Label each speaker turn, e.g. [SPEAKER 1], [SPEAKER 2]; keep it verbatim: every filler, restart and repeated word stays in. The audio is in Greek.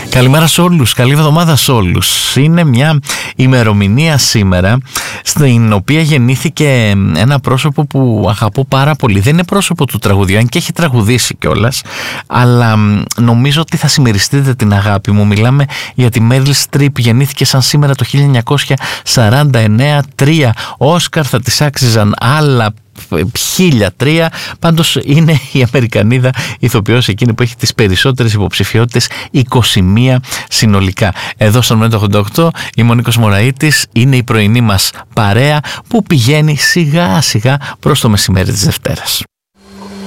[SPEAKER 1] Καλημέρα σε όλους, καλή εβδομάδα σε όλους. Είναι μια ημερομηνία σήμερα στην οποία γεννήθηκε ένα πρόσωπο που αγαπώ πάρα πολύ. Δεν είναι πρόσωπο του τραγουδιού, αν και έχει τραγουδήσει κιόλας, αλλά νομίζω ότι θα συμμεριστείτε την αγάπη μου. Μιλάμε για τη Μέριλ Στριπ. Γεννήθηκε σαν σήμερα το χίλια εννιακόσια σαράντα εννέα, τρία Όσκαρ θα της άξιζαν άλλα χίλια τρία. Πάντως είναι η Αμερικανίδα ηθοποιός εκείνη που έχει τις περισσότερες υποψηφιότητες, είκοσι μία συνολικά. Εδώ στον Μέντο ογδόντα οκτώ είμαι ο Νίκος Μωραΐτης, είναι η πρωινή μας παρέα που πηγαίνει σιγά σιγά προς το μεσημέρι της Δευτέρας.